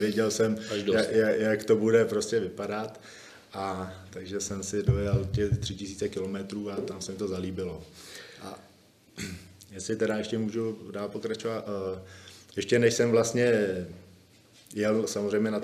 Věděl jsem, jak to bude prostě vypadat, a takže jsem si dojel těch 3000 kilometrů a tam se mi to zalíbilo. A jestli teda ještě můžu dál pokračovat, ještě než jsem vlastně jel samozřejmě na